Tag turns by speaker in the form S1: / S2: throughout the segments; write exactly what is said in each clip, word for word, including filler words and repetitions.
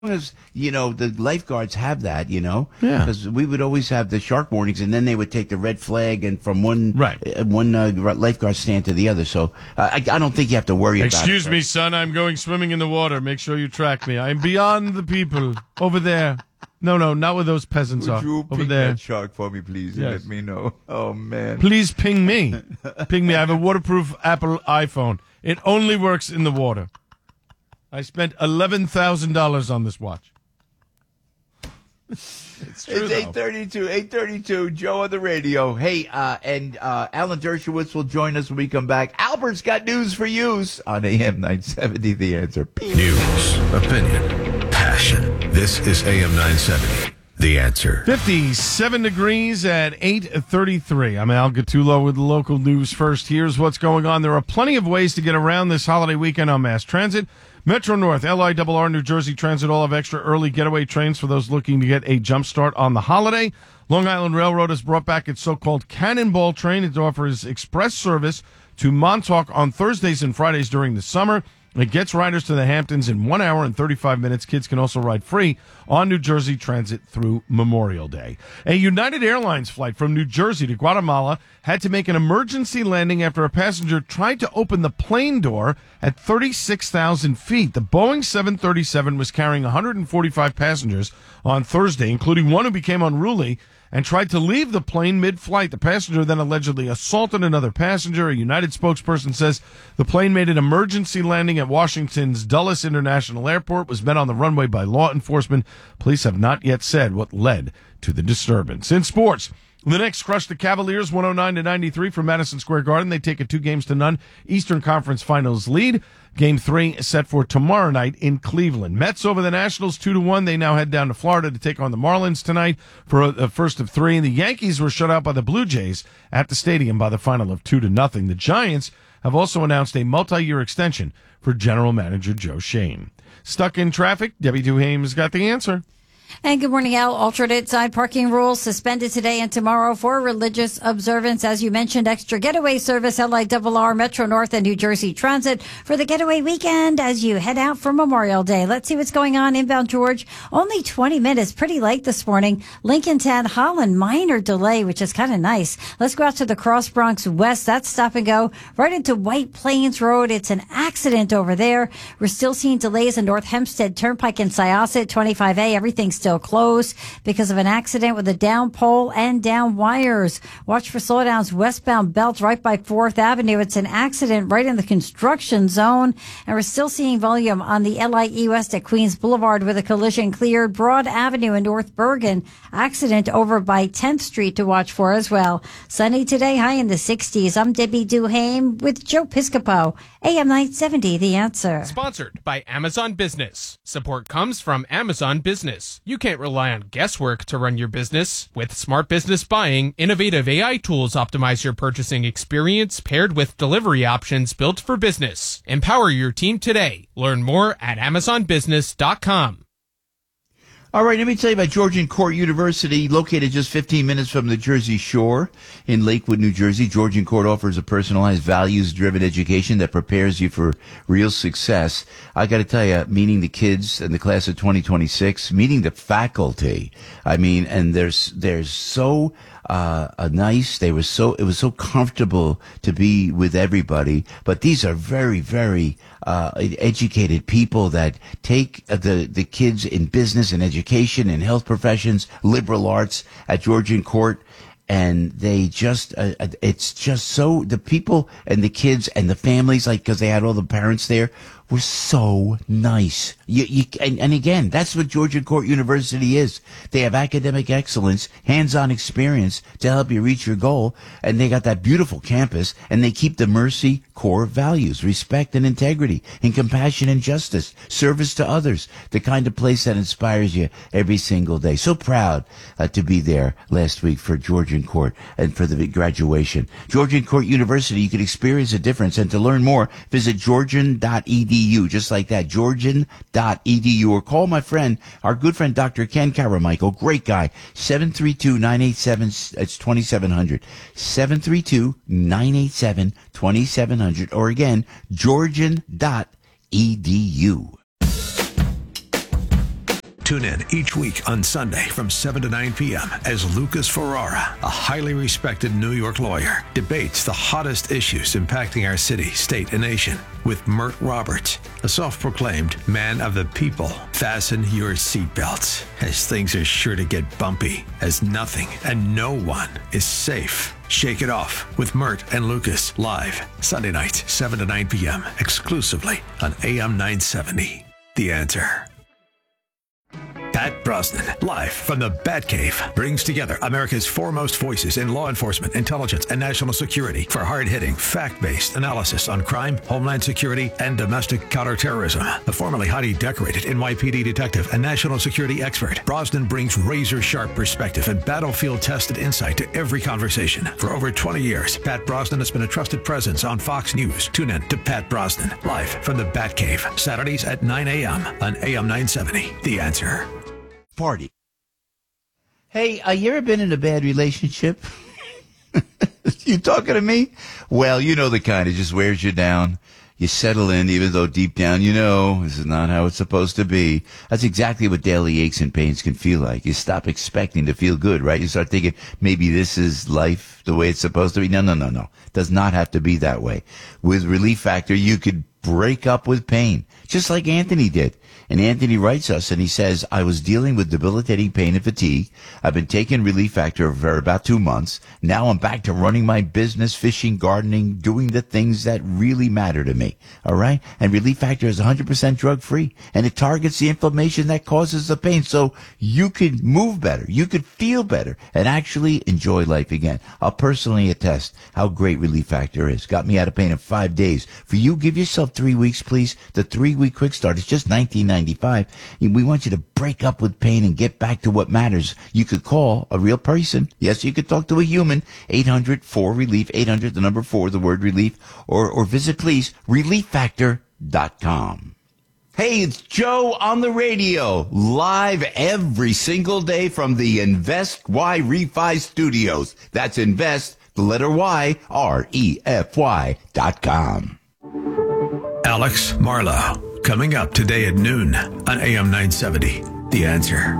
S1: as, you know, the lifeguards have that, you know,
S2: Yeah.
S1: because we would always have the shark warnings, and then they would take the red flag and from one
S2: Right.
S1: uh, one uh, lifeguard stand to the other. So uh, I, I don't think you have to worry about it.
S2: Excuse me, son. I'm going swimming in the water. Make sure you track me. I'm beyond the people over there. No, no, not where those peasants
S3: Would
S2: are.
S3: you
S2: Over
S3: ping
S2: there.
S3: that shark for me, please, and
S2: Yes.
S3: let me know? Oh, man.
S2: Please ping me. Ping me. I have a waterproof Apple iPhone. It only works in the water. I spent eleven thousand dollars on this watch. It's true,
S1: It's eight thirty-two, eight thirty-two, Joe on the radio. Hey, uh, and uh, Alan Dershowitz will join us when we come back. Albert's got news for you on A M nine seventy, The Answer.
S4: News, opinion, passion. This is A M nine seventy, The Answer.
S2: fifty-seven degrees at eight thirty-three. I'm Al Gattulo with the local news first. Here's what's going on. There are plenty of ways to get around this holiday weekend on mass transit. Metro North, L I R R, New Jersey Transit all have extra early getaway trains for those looking to get a jump start on the holiday. Long Island Railroad has brought back its so-called Cannonball train. It offers express service to Montauk on Thursdays and Fridays during the summer. It gets riders to the Hamptons in one hour and thirty-five minutes. Kids can also ride free on New Jersey Transit through Memorial Day. A United Airlines flight from New Jersey to Guatemala had to make an emergency landing after a passenger tried to open the plane door at thirty-six thousand feet. The Boeing seven thirty-seven was carrying one hundred forty-five passengers on Thursday, including one who became unruly and tried to leave the plane mid-flight. The passenger then allegedly assaulted another passenger. A United spokesperson says the plane made an emergency landing at Washington's Dulles International Airport, was met on the runway by law enforcement. Police have not yet said what led to the disturbance. In sports, the Knicks crushed the Cavaliers one oh nine to ninety-three from Madison Square Garden. They take a two games to none Eastern Conference Finals lead. Game three is set for tomorrow night in Cleveland. Mets over the Nationals two to one. They now head down to Florida to take on the Marlins tonight for a, a first of three. And the Yankees were shut out by the Blue Jays at the stadium by the final of two to nothing. The Giants have also announced a multi-year extension for general manager Joe Shane. Stuck in traffic, Debbie Duhaime has got the answer.
S5: And good morning, Al. Alternate side parking rules suspended today and tomorrow for religious observance. As you mentioned, extra getaway service, L I R R, Metro North, and New Jersey Transit for the getaway weekend as you head out for Memorial Day. Let's see what's going on inbound George. Only twenty minutes, pretty late this morning. Lincoln Town Holland, minor delay, which is kind of nice. Let's go out to the Cross Bronx West. That's stop and go right into White Plains Road. It's an accident over there. We're still seeing delays in North Hempstead Turnpike and Syosset, twenty-five A. Everything's still closed because of an accident with a down pole and down wires. Watch for slowdowns westbound belt right by fourth Avenue. It's an accident right in the construction zone. And we're still seeing volume on the L I E West at Queens Boulevard with a collision cleared. Broad Avenue in North Bergen. Accident over by tenth Street to watch for as well. Sunny today, high in the sixties. I'm Debbie Duhaime with Joe Piscopo. A M nine seventy, The Answer.
S6: Sponsored by Amazon Business. Support comes from Amazon Business. You can't rely on guesswork to run your business. With smart business buying, innovative A I tools optimize your purchasing experience paired with delivery options built for business. Empower your team today. Learn more at amazon business dot com.
S1: All right, let me tell you about Georgian Court University, located just fifteen minutes from the Jersey Shore in Lakewood, New Jersey. Georgian Court offers a personalized, values-driven education that prepares you for real success. I got to tell you, meeting the kids in the class of twenty twenty-six, meeting the faculty, I mean, and there's there's so uh, uh, nice. They were so it was so comfortable to be with everybody. But these are very, very uh, educated people that take uh, the the kids in business and education and health professions, liberal arts at Georgian Court. And they just, uh, it's just so, the people and the kids and the families, like, because they had all the parents there, were so nice. You, you, and, and again, that's what Georgian Court University is. They have academic excellence, hands-on experience to help you reach your goal, and they got that beautiful campus, and they keep the Mercy core values, respect and integrity, and compassion and justice, service to others, the kind of place that inspires you every single day. So proud uh, to be there last week for Georgian Court and for the graduation. Georgian Court University, you can experience a difference, and to learn more, visit georgian dot e d u, just like that, georgian dot e d u, or call my friend, our good friend Doctor Ken Caramichael, great guy, seven three two, nine eight seven, it's twenty-seven hundred, seven three two, nine eight seven, twenty-seven hundred, or again, georgian dot e d u.
S4: Tune in each week on Sunday from seven to nine p.m. as Lucas Ferrara, a highly respected New York lawyer, debates the hottest issues impacting our city, state, and nation with Mert Roberts, a self-proclaimed man of the people. Fasten your seatbelts, as things are sure to get bumpy, as nothing and no one is safe. Shake it off with Mert and Lucas, live Sunday nights, seven to nine p.m., exclusively on A M nine seventy. The Answer. Pat Brosnan, live from the Batcave, brings together America's foremost voices in law enforcement, intelligence, and national security for hard-hitting, fact-based analysis on crime, homeland security, and domestic counterterrorism. A formerly highly decorated N Y P D detective and national security expert, Brosnan brings razor-sharp perspective and battlefield-tested insight to every conversation. For over twenty years, Pat Brosnan has been a trusted presence on Fox News. Tune in to Pat Brosnan, live from the Batcave, Saturdays at nine a.m. on A M nine seventy. The Answer.
S1: Party. Hey, uh, you ever been in a bad relationship? You talking to me? Well, you know the kind. It just wears you down. You settle in, even though deep down you know this is not how it's supposed to be. That's exactly what daily aches and pains can feel like. You stop expecting to feel good, right? You start thinking, maybe this is life the way it's supposed to be. No, no, no, no. It does not have to be that way. With Relief Factor, you could break up with pain, just like Anthony did. And Anthony writes us and he says, I was dealing with debilitating pain and fatigue. I've been taking Relief Factor for about two months. Now I'm back to running my business, fishing, gardening, doing the things that really matter to me. All right. And Relief Factor is one hundred percent drug free and it targets the inflammation that causes the pain. So you could move better. You could feel better and actually enjoy life again. I'll personally attest how great Relief Factor is. Got me out of pain in five days. For you, give yourself three weeks, please. The three week quick start is just nineteen ninety-five. We want you to break up with pain and get back to what matters. You could call a real person. Yes, you could talk to a human. eight hundred four relief, eight hundred, the number four, the word relief, or, or visit, please, relief factor dot com. Hey, it's Joe on the radio, live every single day from the Invest Y Refi Studios. That's Invest, the letter Y, R E F Y dot com.
S4: Alex Marlowe. Coming up today at noon on A M nine seventy. The Answer.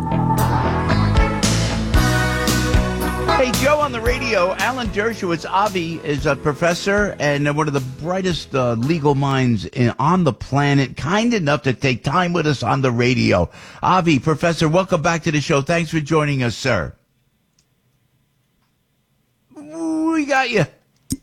S1: Hey, Joe on the radio. Alan Dershowitz, Avi, is a professor and one of the brightest uh, legal minds in, on the planet. Kind enough to take time with us on the radio. Avi, Professor, welcome back to the show. Thanks for joining us, sir. We got you.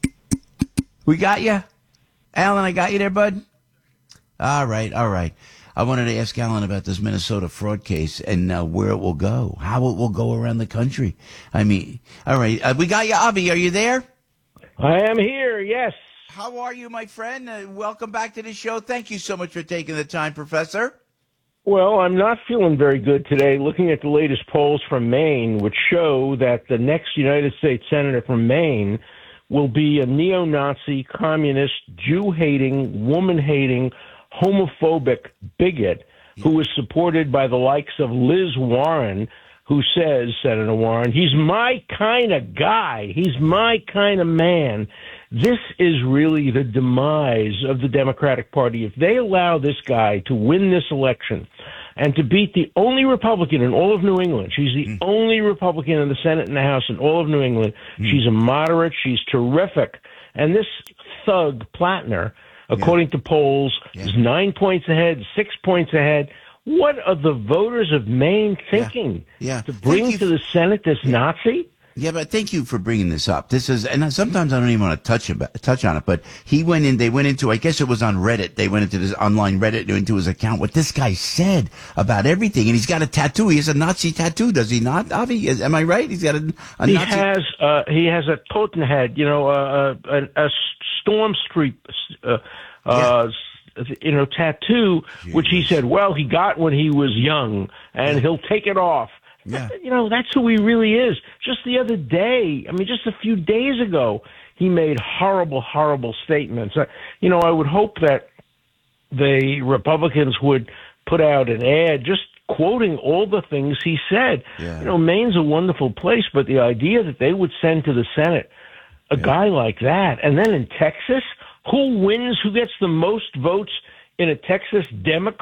S1: We got you. Alan, I got you there, bud. All right, all right. I wanted to ask Alan about this Minnesota fraud case and uh, where it will go, how it will go around the country. I mean, all right. Uh, we got you, Avi. Are you there?
S7: I am here, yes.
S1: How are you, my friend? Uh, welcome back to the show. Thank you so much for taking the time, Professor.
S7: Well, I'm not feeling very good today looking at the latest polls from Maine, which show that the next United States Senator from Maine will be a neo-Nazi, communist, Jew-hating, woman-hating, homophobic bigot who is supported by the likes of Liz Warren, who says, Senator Warren, he's my kind of guy. He's my kind of man. This is really the demise of the Democratic Party. If they allow this guy to win this election and to beat the only Republican in all of New England, she's the mm. only Republican in the Senate and the House in all of New England. Mm. She's a moderate. She's terrific. And this thug, Plattner, according yeah. to polls, yeah. is nine points ahead, six points ahead. What are the voters of Maine thinking?
S1: Yeah. yeah.
S7: To bring to the Senate this yeah. Nazi?
S1: Yeah, but thank you for bringing this up. This is, and sometimes I don't even want to touch about, touch on it, but he went in, they went into, I guess it was on Reddit. They went into this online Reddit, into his account, what this guy said about everything. And he's got a tattoo. He has a Nazi tattoo, does he not, Avi? Is, am I right? He's got a, a
S7: he
S1: Nazi.
S7: Has, uh, he has a Totenhead, you know, uh, a, a Storm Street, uh, uh, yeah. you know, tattoo, Jeez. Which he said, well, he got when he was young, and yeah. he'll take it off. Yeah. You know, that's who he really is. Just the other day, I mean, just a few days ago, he made horrible, horrible statements. Uh, you know, I would hope that the Republicans would put out an ad just quoting all the things he said. Yeah. You know, Maine's a wonderful place, but the idea that they would send to the Senate a yeah. guy like that, and then in Texas, who wins, who gets the most votes in a Texas Democrat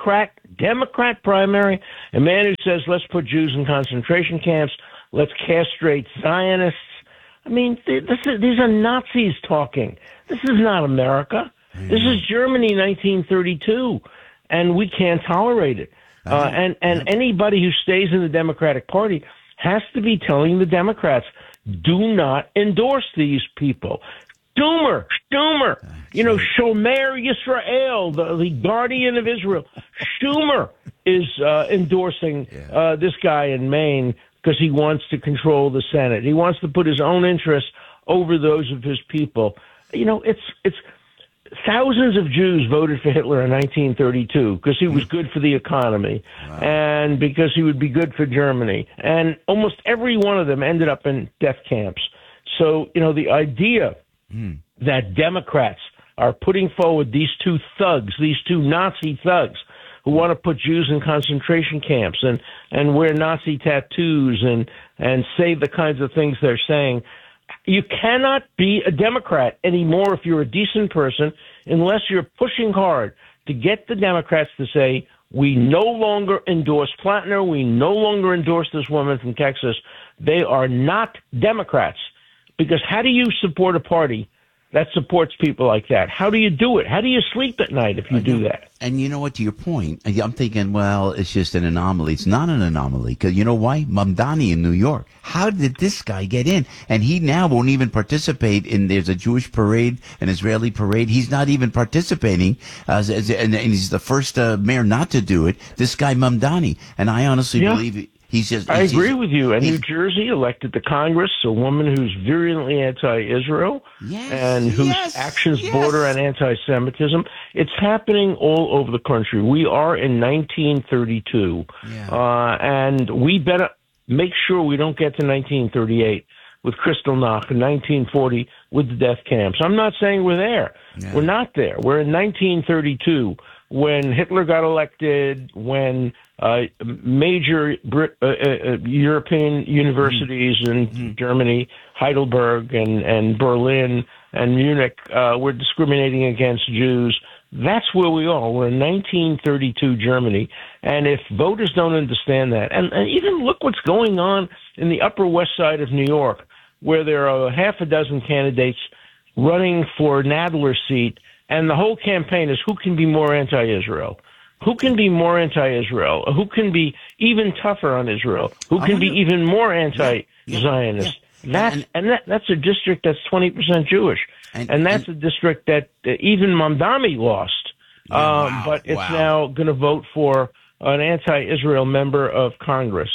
S7: Democrat primary, a man who says, let's put Jews in concentration camps, let's castrate Zionists. I mean, th- this is, these are Nazis talking. This is not America. Mm. This is Germany nineteen thirty-two, and we can't tolerate it. Uh, and and anybody who stays in the Democratic Party has to be telling the Democrats, do not endorse these people. Schumer, Schumer, you know, Shomer Yisrael, the, the guardian of Israel. Schumer is uh, endorsing uh, this guy in Maine because he wants to control the Senate. He wants to put his own interests over those of his people. You know, it's it's thousands of Jews voted for Hitler in nineteen thirty-two because he was good for the economy wow. and because he would be good for Germany. And almost every one of them ended up in death camps. So, you know, the idea mm. that Democrats are putting forward these two thugs, these two Nazi thugs, who want to put Jews in concentration camps and, and wear Nazi tattoos and, and say the kinds of things they're saying. You cannot be a Democrat anymore if you're a decent person unless you're pushing hard to get the Democrats to say, we no longer endorse Plattner, we no longer endorse this woman from Texas. They are not Democrats. Because how do you support a party that supports people like that? How do you do it? How do you sleep at night if you do that?
S1: And you know what, to your point, I'm thinking, well, it's just an anomaly. It's not an anomaly because you know why? Mamdani in New York. How did this guy get in? And he now won't even participate in, there's a Jewish parade, an Israeli parade. He's not even participating, uh, as, as, and, and he's the first uh, mayor not to do it. This guy Mamdani. And I honestly yeah. believe he's just.
S7: I
S1: he's,
S7: agree
S1: he's,
S7: with you. And New Jersey elected to Congress a woman who's virulently anti-Israel
S1: yes,
S7: and whose
S1: yes,
S7: actions
S1: yes.
S7: border on anti-Semitism. It's happening all over the country. We are in nineteen thirty-two, yeah. uh, and we better make sure we don't get to nineteen thirty-eight with Kristallnacht and nineteen forty with the death camps. I'm not saying we're there. Yeah. We're not there. We're in nineteen thirty-two. When Hitler got elected, when uh, major Brit- uh, uh, European universities mm-hmm. in mm-hmm. Germany, Heidelberg and, and Berlin and Munich uh, were discriminating against Jews, that's where we are. We're in nineteen thirty-two Germany. And if voters don't understand that, and, and even look what's going on in the Upper West Side of New York, where there are half a dozen candidates running for Nadler's seat, and the whole campaign is who can be more anti-Israel? Who can be more anti-Israel? Who can be even tougher on Israel? Who can be even more anti-Zionist? Yeah, yeah, yeah. That's, and, and that, that's a district that's twenty percent Jewish. And, and that's and, a district that uh, even Mamdani lost. Yeah, um, wow, but it's wow. now going to vote for an anti-Israel member of Congress,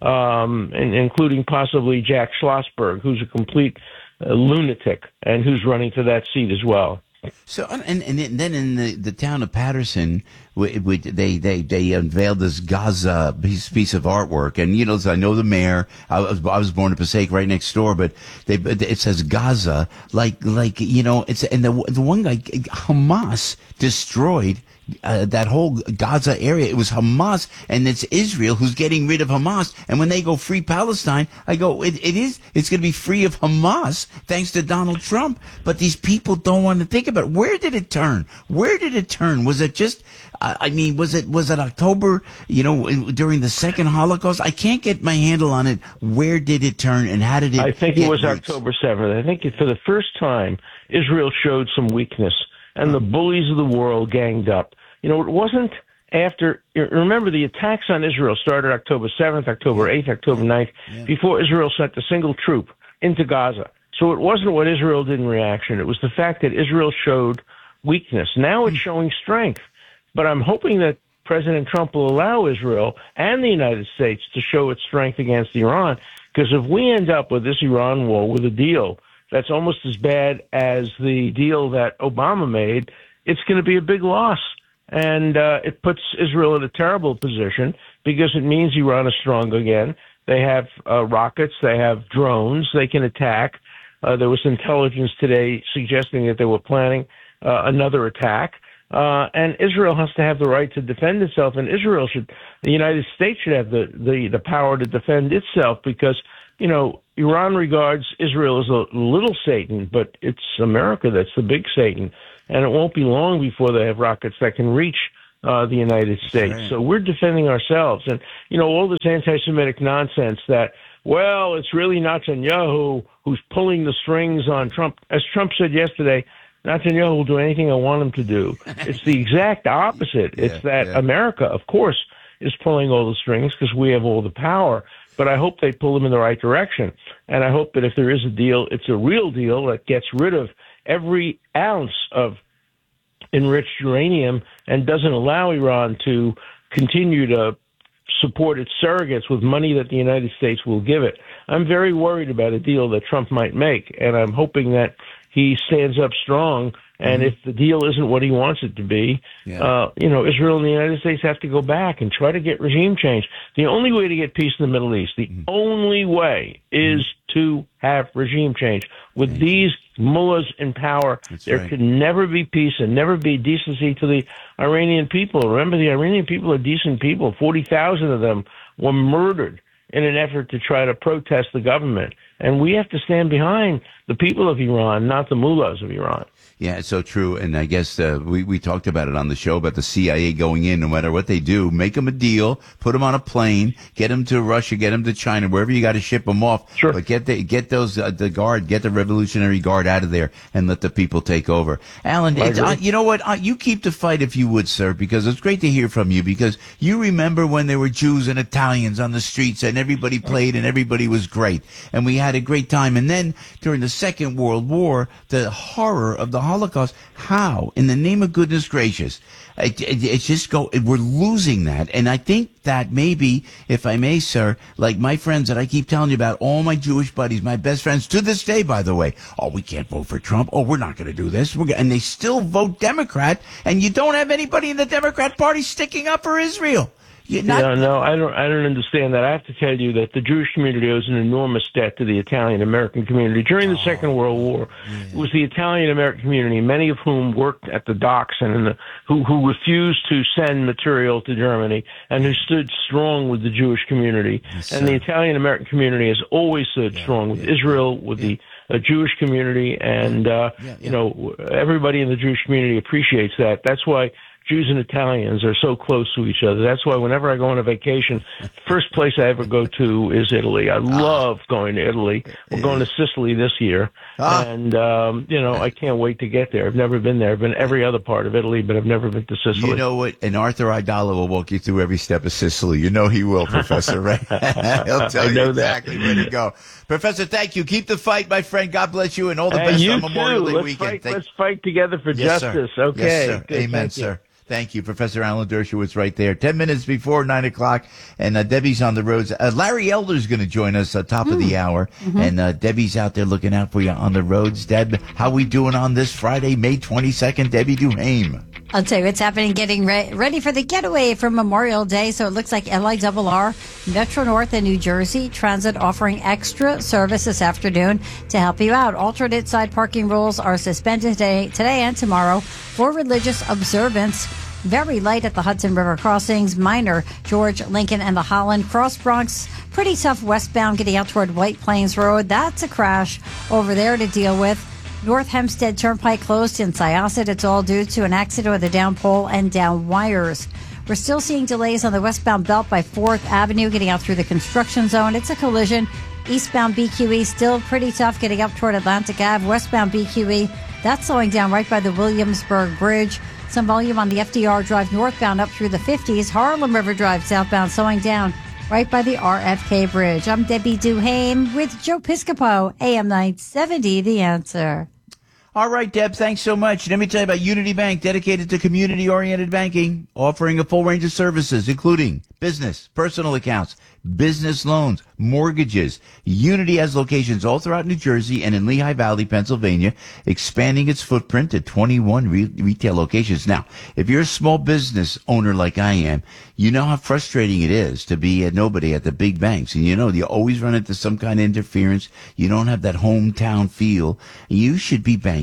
S7: um, and, including possibly Jack Schlossberg, who's a complete uh, lunatic and who's running for that seat as well.
S1: So and and then in the, the town of Patterson, we, we, they they they unveiled this Gaza piece, piece of artwork, and you know I know the mayor. I was I was born in Passaic, right next door, but they it says Gaza, like like you know it's and the the one guy Hamas destroyed. Uh, that whole Gaza area, it was Hamas, and it's Israel who's getting rid of Hamas. And when they go free Palestine, I go, it, it is, it's going to be free of Hamas thanks to Donald Trump. But these people don't want to think about it. Where did it turn? Where did it turn? Was it just, uh, I mean, was it, was it October, you know, during the second Holocaust? I can't get my handle on it. Where did it turn and how did it?
S7: I think it was roots? October seventh. I think for the first time, Israel showed some weakness and the bullies of the world ganged up. You know, it wasn't after, remember the attacks on Israel started October seventh, October eighth, October ninth, yeah. before Israel sent a single troop into Gaza. So it wasn't what Israel did in reaction. It was the fact that Israel showed weakness. Now it's showing strength. But I'm hoping that President Trump will allow Israel and the United States to show its strength against Iran. Because if we end up with this Iran war with a deal that's almost as bad as the deal that Obama made, it's going to be a big loss. And uh, it puts Israel in a terrible position because it means Iran is strong again. They have uh, rockets. They have drones. They can attack. Uh, there was intelligence today suggesting that they were planning uh, another attack. Uh, and Israel has to have the right to defend itself. And Israel should, the United States should have the, the, the power to defend itself because, you know, Iran regards Israel as a little Satan, but it's America that's the big Satan. And it won't be long before they have rockets that can reach uh, uh, the United States.
S1: Right.
S7: So we're defending ourselves. And, you know, all this anti-Semitic nonsense that, well, it's really Netanyahu who's pulling the strings on Trump. As Trump said yesterday, Netanyahu will do anything I want him to do. It's the exact opposite.
S1: Yeah,
S7: it's that
S1: yeah.
S7: America, of course, is pulling all the strings because we have all the power. But I hope they pull them in the right direction. And I hope that if there is a deal, it's a real deal that gets rid of every ounce of enriched uranium and doesn't allow Iran to continue to support its surrogates with money that the United States will give it. I'm very worried about a deal that Trump might make, and I'm hoping that he stands up strong. And
S1: Mm-hmm.
S7: if the deal isn't what he wants it to be,
S1: Yeah.
S7: uh, you know, Israel and the United States have to go back and try to get regime change. The only way to get peace in the Middle East, the
S1: Mm-hmm.
S7: only way is to have regime change. With these mullahs in power,
S1: That's
S7: there
S1: right.
S7: can never be peace and never be decency to the Iranian people. Remember, the Iranian people are decent people. forty thousand of them were murdered in an effort to try to protest the government. And we have to stand behind the people of Iran, not the mullahs of Iran.
S1: Yeah, it's so true. And I guess uh, we, we talked about it on the show about the C I A going in, no matter what they do, make them a deal, put them on a plane, get them to Russia, get them to China, wherever you got to ship them off.
S7: Sure.
S1: But get the, get those, uh, the guard, get the Revolutionary Guard out of there and let the people take over. Alan,
S7: I
S1: it's,
S7: agree.
S1: uh, you know what? Uh, you keep the fight if you would, sir, because it's great to hear from you, because you remember when there were Jews and Italians on the streets and everybody played and everybody was great and we had a great time. And then during the Second World War, the horror of the Holocaust, how, in the name of goodness gracious, it, it, it's just go, we're losing that. And I think that maybe, if I may, sir, like my friends that I keep telling you about, all my Jewish buddies, my best friends to this day, by the way, oh, we can't vote for Trump. Oh, we're not going to do this. We're gonna, and they still vote Democrat, and you don't have anybody in the Democrat Party sticking up for Israel. You're not,
S7: Yeah, no, I don't. I don't understand that. I have to tell you that the Jewish community owes an enormous debt to the Italian American community during the Second World War. It was the Italian American community, many of whom worked at the docks and in the, who who refused to send material to Germany and who stood strong with the Jewish community.
S1: Yes,
S7: and the
S1: sir.
S7: Italian American community has always stood strong with
S1: yeah,
S7: Israel, with the uh, Jewish community, and uh,
S1: Yeah, yeah.
S7: you know, everybody in the Jewish community appreciates that. That's why Jews and Italians are so close to each other. That's why whenever I go on a vacation, first place I ever go to is Italy. I love going to Italy. We're going to Sicily this year.
S1: Ah.
S7: And, um, you know, I can't wait to get there. I've never been there. I've been every other part of Italy, but I've never been to Sicily.
S1: you know what? And Arthur Idala will walk you through every step of Sicily. You know he will, Professor, right? He'll tell
S7: I
S1: you
S7: know that.
S1: exactly where to go. Professor, thank you. Keep the fight, my friend. God bless you, and all the
S7: Hey,
S1: best
S7: you
S1: on Memorial
S7: too.
S1: Day
S7: Let's
S1: weekend.
S7: fight,
S1: Thank-
S7: let's fight together for
S1: Yes,
S7: justice.
S1: sir.
S7: Okay.
S1: Yes, sir.
S7: Good.
S1: Amen,
S7: Thank you.
S1: sir. Thank you, Professor Alan Dershowitz, right there. Ten minutes before nine o'clock, and uh, Debbie's on the roads. Uh, Larry Elder's going to join us uh, top of the hour, and uh, Debbie's out there looking out for you on the roads. Deb, how we doing on this Friday, May twenty-second? Debbie Duhame.
S5: I'll tell you what's happening, getting re- ready for the getaway for Memorial Day. So it looks like L I R R, Metro North and New Jersey Transit offering extra service this afternoon to help you out. Alternate side parking rules are suspended today, today and tomorrow for religious observance. Very light at the Hudson River crossings, minor George, Lincoln, and the Holland Cross Bronx. Pretty tough westbound getting out toward White Plains Road. That's a crash over there to deal with. North Hempstead Turnpike closed in Syosset. It's all due to an accident with a down pole and down wires. We're still seeing delays on the westbound belt by fourth Avenue getting out through the construction zone. It's a collision. Eastbound B Q E still pretty tough getting up toward Atlantic Ave. Westbound B Q E, that's slowing down right by the Williamsburg Bridge. Some volume on the F D R Drive northbound up through the fifties. Harlem River Drive southbound slowing down right by the R F K Bridge. I'm Debbie Duhame with Joe Piscopo, A M nine seventy, The Answer.
S1: All right, Deb, thanks so much. Let me tell you about Unity Bank, dedicated to community-oriented banking, offering a full range of services, including business, personal accounts, business loans, mortgages. Unity has locations all throughout New Jersey and in Lehigh Valley, Pennsylvania, expanding its footprint to twenty-one re- retail locations. Now, if you're a small business owner like I am, you know how frustrating it is to be a nobody at the big banks. And you know, you always run into some kind of interference. You don't have that hometown feel. You should be banking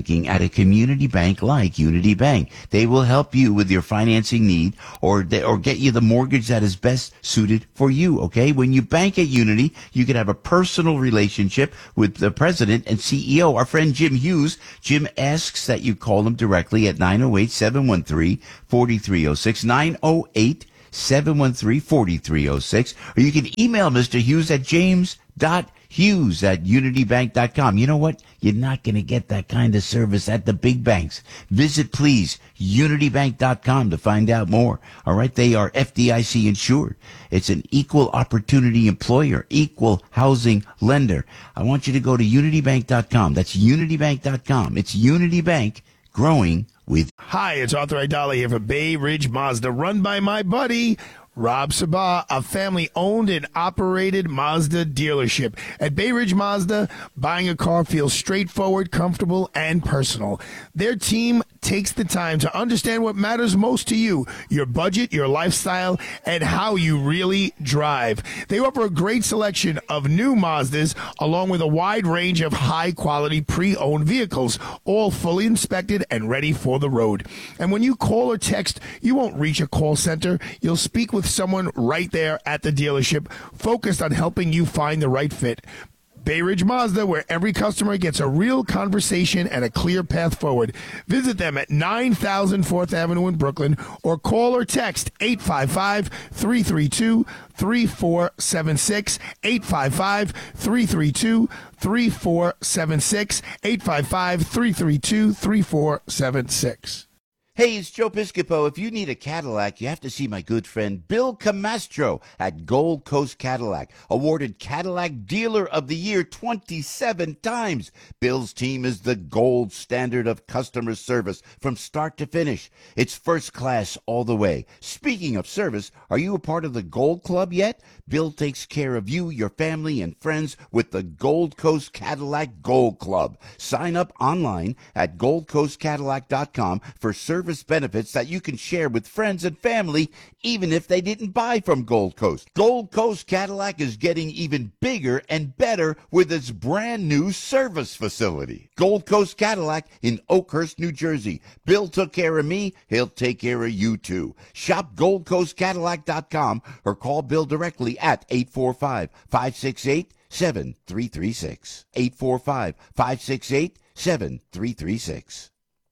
S1: banking at a community bank like Unity Bank. They will help you with your financing need or they, or get you the mortgage that is best suited for you, okay? When you bank at Unity, you can have a personal relationship with the president and C E O. Our friend Jim Hughes, Jim asks that you call him directly at nine oh eight, seven one three, four three oh six, nine oh eight, seven one three, four three oh six, or you can email Mister Hughes at james dot hughes at unitybank dot com. You know what? You're not going to get that kind of service at the big banks. Visit, please, unitybank dot com to find out more. All right? They are F D I C insured. It's an equal opportunity employer, equal housing lender. I want you to go to unitybank dot com. That's unitybank dot com. It's Unity Bank, growing with.
S8: Hi, it's Arthur Aidala here for Bay Ridge Mazda, run by my buddy Rob Sabah, a family-owned and operated Mazda dealership. At Bay Ridge Mazda, buying a car feels straightforward, comfortable, and personal. Their team takes the time to understand what matters most to you, your budget, your lifestyle, and how you really drive. They offer a great selection of new Mazdas, along with a wide range of high-quality pre-owned vehicles, all fully inspected and ready for the road. And when you call or text, you won't reach a call center. You'll speak with someone right there at the dealership, focused on helping you find the right fit. Bay Ridge Mazda, where every customer gets a real conversation and a clear path forward. Visit them at nine thousand fourth Avenue in Brooklyn, or call or text eight five five, three three two, three four seven six, eight five five, three three two, three four seven six, eight five five, three three two, three four seven six.
S1: Hey, it's Joe Piscopo. If you need a Cadillac, you have to see my good friend Bill Camastro at Gold Coast Cadillac, awarded Cadillac Dealer of the Year twenty-seven times. Bill's team is the gold standard of customer service from start to finish. It's first class all the way. Speaking of service, are you a part of the Gold Club yet? Bill takes care of you, your family, and friends with the Gold Coast Cadillac Gold Club. Sign up online at gold coast cadillac dot com for service benefits that you can share with friends and family, even if they didn't buy from Gold Coast. Gold Coast Cadillac is getting even bigger and better with its brand new service facility. Gold Coast Cadillac in Oakhurst, New Jersey. Bill took care of me. He'll take care of you too. Shop gold coast cadillac dot com or call Bill directly at eight four five, five six eight, seven three three six. eight four five, five six eight, seven three three six.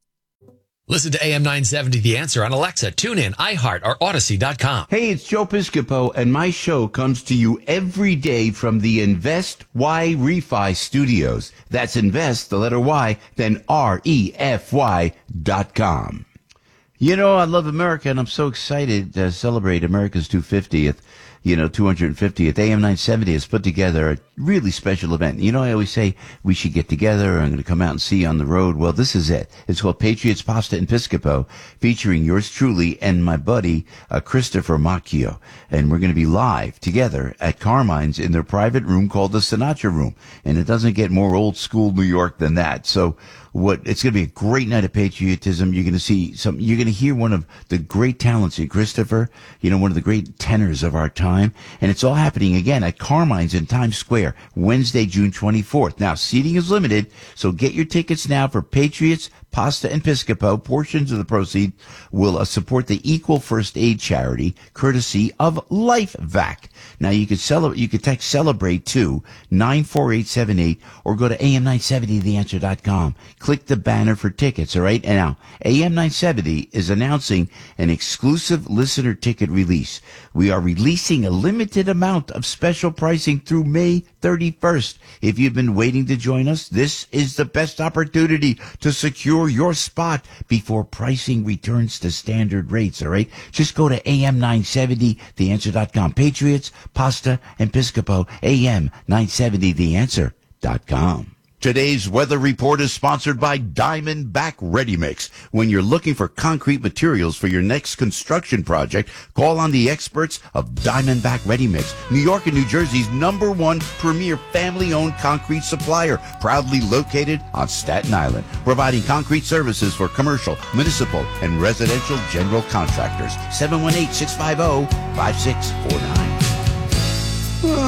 S9: Listen to A M nine seventy The Answer on Alexa, TuneIn, iHeart, or Odyssey dot com.
S1: Hey, it's Joe Piscopo, and my show comes to you every day from the Invest Y Refi Studios. That's Invest, the letter Y, then R E F Y dot com. You know, I love America, and I'm so excited to celebrate America's two hundred fiftieth. You know, two hundred fiftieth. A M nine seventy has put together a really special event. You know, I always say we should get together. I'm going to come out and see you on the road. Well, this is it. It's called Patriots, Pasta, and Piscopo, featuring yours truly and my buddy, uh, Christopher Macchio. And we're going to be live together at Carmine's in their private room called the Sinatra Room. And it doesn't get more old school New York than that. So what, it's going to be a great night of patriotism. You're going to see some, you're going to hear one of the great talents in Christopher, you know, one of the great tenors of our time. And it's all happening again at Carmine's in Times Square, Wednesday, June twenty-fourth. Now, seating is limited, so get your tickets now for Patriots, Pasta, and Piscopo. Portions of the proceeds will uh, support the Equal First Aid charity, courtesy of LifeVac. Now, you could celebrate, you could text CELEBRATE to nine four eight seven eight or go to A M nine seventy the answer dot com. Click the banner for tickets, all right? And now, A M nine seventy is announcing an exclusive listener ticket release. We are releasing a limited amount of special pricing through May thirty-first. If you've been waiting to join us, this is the best opportunity to secure your spot before pricing returns to standard rates, all right? Just go to A M nine seventy the answer dot com. Patriots, Pasta, and Piscopo, A M nine seventy the answer dot com. Today's weather report is sponsored by Diamondback Ready Mix. When you're looking for concrete materials for your next construction project, call on the experts of Diamondback Ready Mix, New York and New Jersey's number one premier family-owned concrete supplier, proudly located on Staten Island, providing concrete services for commercial, municipal, and residential general contractors. seven one eight, six five zero, five six four nine.
S2: Oh,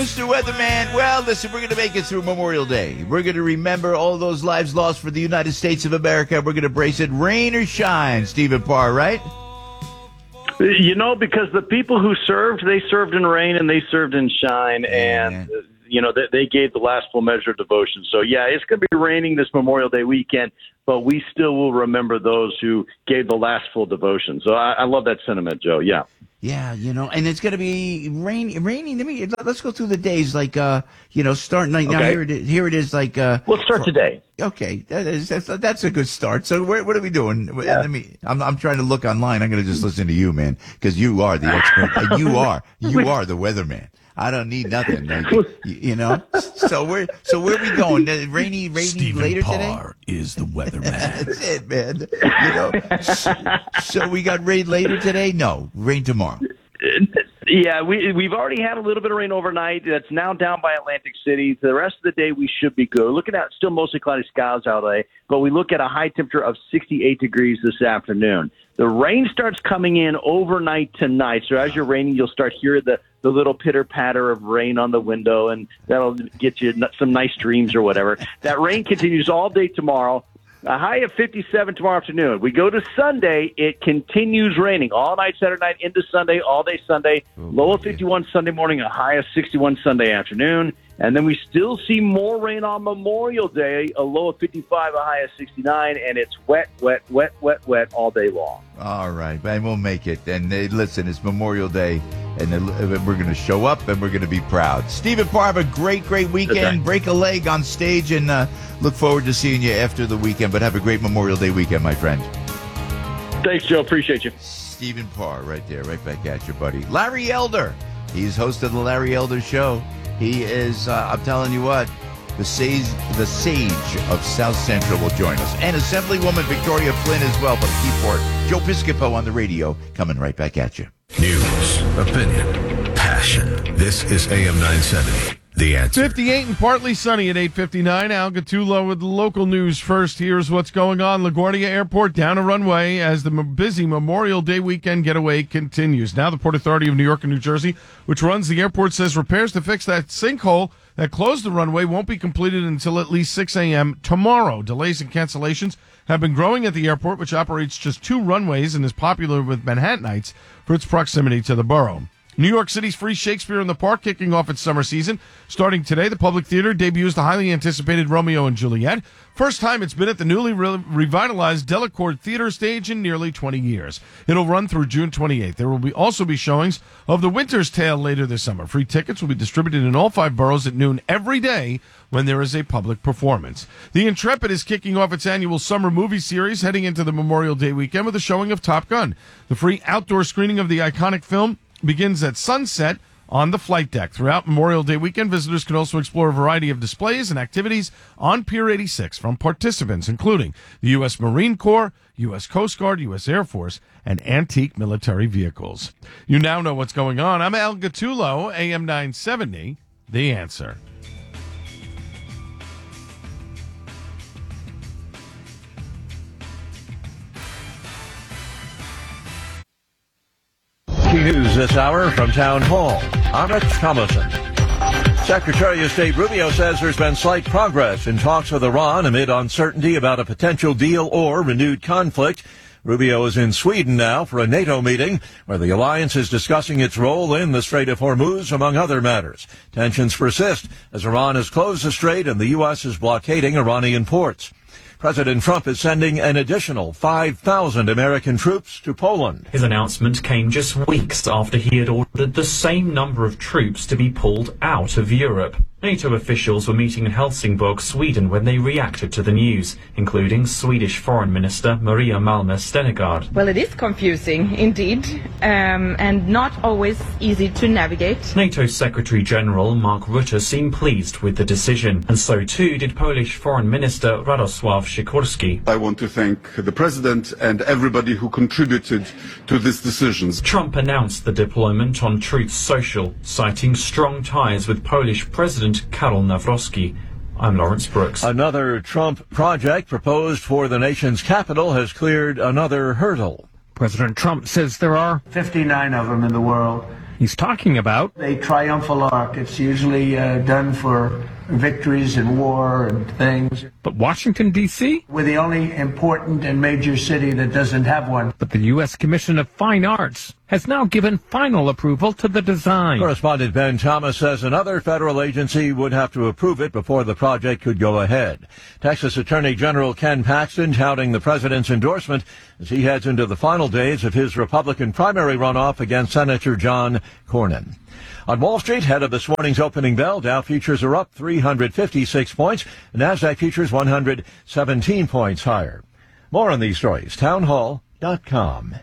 S1: Mister Weatherman. Well, listen, we're going to make it through Memorial Day. We're going to remember all those lives lost for the United States of America. We're going to brace it rain or shine, Stephen Parr, right?
S10: You know, because the people who served, they served in rain and they served in shine, and, uh, you know, they, they gave the last full measure of devotion. So, yeah, it's going to be raining this Memorial Day weekend, but we still will remember those who gave the last full devotion. So I, I love that sentiment, Joe. Yeah.
S1: Yeah, you know, and it's going to be rain, raining. Let me, let's go through the days, like, uh, you know, starting like, now
S10: Okay.
S1: here it is, here it is, like, uh.
S10: We'll start today.
S1: Okay, that is, that's, that's a good start. So where, what are we doing?
S10: Yeah.
S1: Let me, I'm, I'm trying to look online. I'm going to just listen to you, man, because you are the expert. And you are, you are the weatherman. I don't need nothing, like, you, you know. So where, so where are we going? Uh, Rainy, rainy
S8: Stephen
S1: later
S8: Parr is the weatherman.
S1: today. That's it, man. You know. So, so we got rain later today? No, rain tomorrow.
S10: Yeah, we, we've already had a little bit of rain overnight. That's now down by Atlantic City. The rest of the day, we should be good. Looking at still mostly cloudy skies out there, but we look at a high temperature of sixty-eight degrees this afternoon. The rain starts coming in overnight tonight, so as you're raining, you'll start hearing the, the little pitter-patter of rain on the window, and that'll get you some nice dreams or whatever. That rain continues all day tomorrow. A high of fifty-seven tomorrow afternoon. We go to Sunday, it continues raining all night Saturday night into Sunday, all day Sunday. Low of fifty-one Sunday morning, a high of sixty-one Sunday afternoon. And then we still see more rain on Memorial Day, a low of fifty-five, a high of sixty-nine, and it's wet, wet, wet, wet, wet all day long.
S1: All right, and we'll make it. And uh, listen, it's Memorial Day, and uh, we're going to show up, and we're going to be proud. Stephen Parr, have a great, great weekend.
S10: Okay.
S1: Break a leg on stage, and uh, look forward to seeing you after the weekend. But have a great Memorial Day weekend, my friend.
S10: Thanks, Joe. Appreciate you.
S1: Stephen Parr, right there, right back at you, buddy. Larry Elder, he's host of the Larry Elder Show. He is, uh, I'm telling you what, the sage, the sage of South Central will join us. And Assemblywoman Victoria Flynn as well. But keep for it. Joe Piscopo on the radio, coming right back at you.
S4: News, opinion, passion. This is A M nine seventy. The Answer.
S2: fifty-eight and partly sunny at eight fifty-nine. Al Gattulo with the local news first. Here's what's going on. LaGuardia Airport down a runway as the m- busy Memorial Day weekend getaway continues. Now the Port Authority of New York and New Jersey, which runs the airport, says repairs to fix that sinkhole that closed the runway won't be completed until at least six a.m. tomorrow. Delays and cancellations have been growing at the airport, which operates just two runways and is popular with Manhattanites for its proximity to the borough. New York City's Free Shakespeare in the Park kicking off its summer season. Starting today, the Public Theater debuts the highly anticipated Romeo and Juliet. First time it's been at the newly re- revitalized Delacorte Theater stage in nearly twenty years. It'll run through June twenty-eighth. There will be also be showings of The Winter's Tale later this summer. Free tickets will be distributed in all five boroughs at noon every day when there is a public performance. The Intrepid is kicking off its annual summer movie series heading into the Memorial Day weekend with a showing of Top Gun. The free outdoor screening of the iconic film begins at sunset on the flight deck. Throughout Memorial Day weekend, visitors can also explore a variety of displays and activities on Pier eighty-six from participants including the U S Marine Corps, U S Coast Guard, U S Air Force, and antique military vehicles. You now know what's going on. I'm Al Gattulo, A M nine seventy, The Answer.
S11: News this hour from Town Hall. I'm Rich Thomason. Secretary of State Rubio says there's been slight progress in talks with Iran amid uncertainty about a potential deal or renewed conflict. Rubio is in Sweden now for a NATO meeting where the alliance is discussing its role in the Strait of Hormuz, among other matters. Tensions persist as Iran has closed the strait and the U S is blockading Iranian ports. President Trump is sending an additional five thousand American troops to Poland.
S12: His announcement came just weeks after he had ordered the same number of troops to be pulled out of Europe. NATO officials were meeting in Helsingborg, Sweden, when they reacted to the news, including Swedish Foreign Minister Maria Malmö Stenegard.
S13: Well, it is confusing, indeed, um, and not always easy to navigate.
S12: NATO Secretary General Mark Rutte seemed pleased with the decision, and so too did Polish Foreign Minister Radosław Sikorski.
S14: I want to thank the President and everybody who contributed to this decision.
S12: Trump announced the deployment on Truth Social, citing strong ties with Polish President Karol Nawrocki. I'm Lawrence Brooks.
S11: Another Trump project proposed for the nation's capital has cleared another hurdle.
S15: President Trump says there are fifty-nine of them in the world, He's talking about
S16: a triumphal arc. It's usually uh, done for victories in war and things.
S15: But Washington, D C?
S16: We're the only important and major city that doesn't have one.
S15: But the U S Commission of Fine Arts has now given final approval to the design.
S11: Correspondent Ben Thomas says another federal agency would have to approve it before the project could go ahead. Texas Attorney General Ken Paxton touting the president's endorsement as he heads into the final days of his Republican primary runoff against Senator John Cornyn. On Wall Street, ahead of this morning's opening bell, Dow futures are up three hundred fifty-six points. The NASDAQ futures one hundred seventeen points higher. More on these stories, townhall dot com.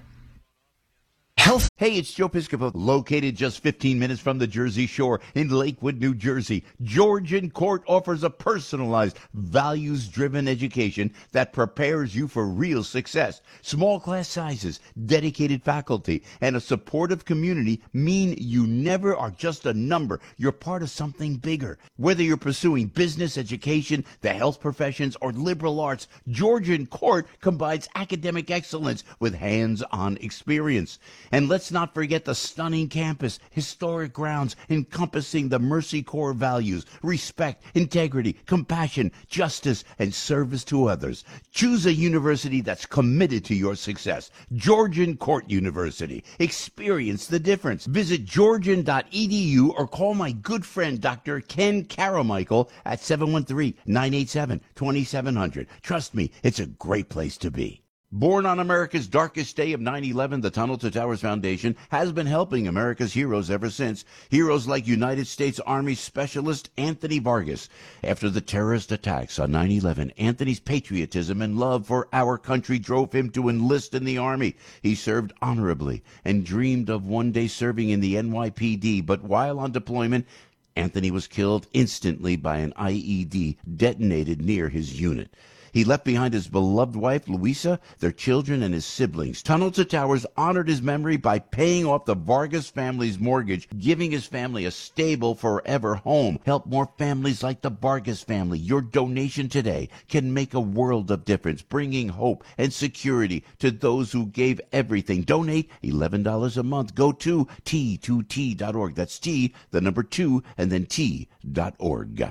S1: Health. Hey, it's Joe Piscopo, located just fifteen minutes from the Jersey Shore in Lakewood, New Jersey. Georgian Court offers a personalized, values-driven education that prepares you for real success. Small class sizes, dedicated faculty, and a supportive community mean you never are just a number. You're part of something bigger. Whether you're pursuing business, education, the health professions, or liberal arts, Georgian Court combines academic excellence with hands-on experience. And let's not forget the stunning campus, historic grounds encompassing the Mercy Corps values, respect, integrity, compassion, justice, and service to others. Choose a university that's committed to your success. Georgian Court University. Experience the difference. Visit georgian dot e d u or call my good friend Doctor Ken Caramichael at seven one three, nine eight seven, two seven zero zero. Trust me, it's a great place to be. Born on America's darkest day of nine eleven, the Tunnel to Towers Foundation has been helping America's heroes ever since. Heroes like United States Army Specialist Anthony Vargas. After the terrorist attacks on nine eleven, Anthony's patriotism and love for our country drove him to enlist in the Army. He served honorably and dreamed of one day serving in the N Y P D, but while on deployment, Anthony was killed instantly by an I E D detonated near his unit. He left behind his beloved wife, Luisa, their children, and his siblings. Tunnel to Towers honored his memory by paying off the Vargas family's mortgage, giving his family a stable, forever home. Help more families like the Vargas family. Your donation today can make a world of difference, bringing hope and security to those who gave everything. Donate eleven dollars a month. Go to T two T dot org. That's T, the number two, and then T dot org.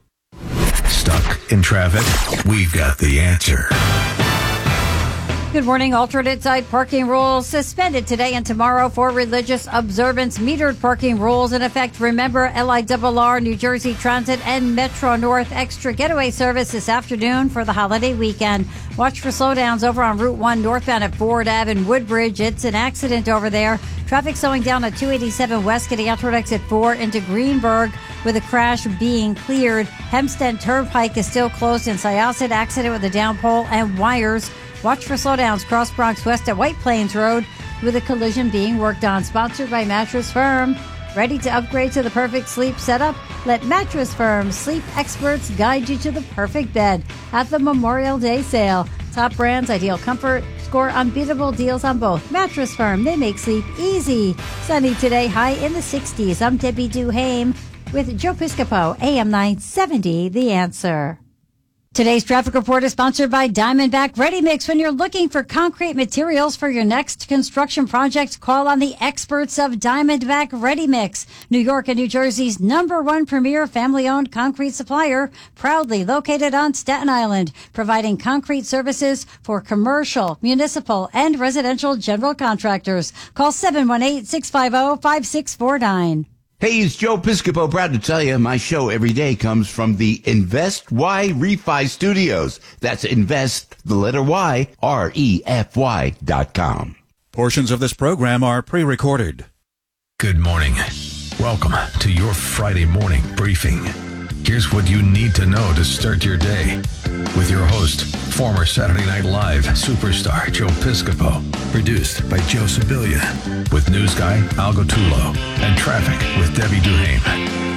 S4: Stuck in traffic? We've got the answer.
S5: Good morning. Alternate side parking rules suspended today and tomorrow for religious observance. Metered parking rules in effect. Remember, L I R R, New Jersey Transit, and Metro North extra getaway service this afternoon for the holiday weekend. Watch for slowdowns over on Route one northbound at Ford Ave and Woodbridge. It's an accident over there. Traffic slowing down at two eighty-seven West, getting out toward exit four into Greenberg with a crash being cleared. Hempstead Turnpike is still closed in Syosset. Accident with a down pole and wires. Watch for slowdowns cross Bronx West at White Plains Road with a collision being worked on. Sponsored by Mattress Firm. Ready to upgrade to the perfect sleep setup? Let Mattress Firm sleep experts guide you to the perfect bed at the Memorial Day sale. Top brands, ideal comfort. Score unbeatable deals on both. Mattress Firm, they make sleep easy. Sunny today, high in the sixties. I'm Debbie Duhame with Joe Piscopo, A M nine seventy, The Answer. Today's traffic report is sponsored by Diamondback Ready Mix. When you're looking for concrete materials for your next construction project, call on the experts of Diamondback Ready Mix. New York and New Jersey's number one premier family-owned concrete supplier, proudly located on Staten Island, providing concrete services for commercial, municipal, and residential general contractors. Call seven one eight, six five zero, five six four nine.
S1: Hey, it's Joe Piscopo. Proud to tell you my show every day comes from the Invest Y Refi Studios. That's Invest, the letter Y, R E F Y dot com.
S17: Portions of this program are pre-recorded.
S4: Good morning. Welcome to your Friday morning briefing. Here's what you need to know to start your day with your host, former Saturday Night Live superstar Joe Piscopo. Produced by Joe Sibilia with news guy Al Gottulo and traffic with Debbie Duhame.